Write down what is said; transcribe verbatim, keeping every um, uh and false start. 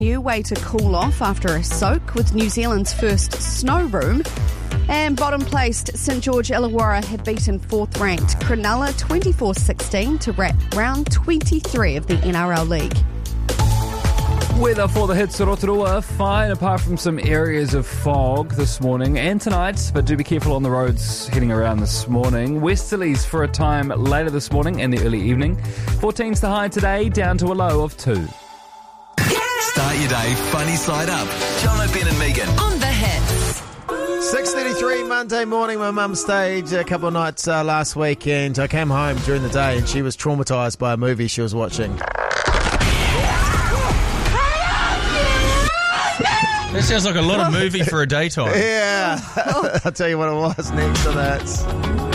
New way to cool off after a soak with New Zealand's first snow room. And bottom-placed St George Illawarra have beaten fourth-ranked Cronulla twenty-four sixteen to wrap round twenty-three of the N R L League. Weather for the hits Rotorua, fine apart from some areas of fog this morning and tonight, but do be careful on the roads heading around this morning. Westerlies for a time later this morning and the early evening. fourteen's the high today, down to a low of two. Start your day funny side up. John O'Ben and Megan. On the hits. six thirty-three Monday morning. My mum stayed a couple of nights uh, last weekend. I came home during the day and she was traumatised by a movie she was watching. That sounds like a lot of movie for a daytime. Yeah. I'll tell you what it was next to that.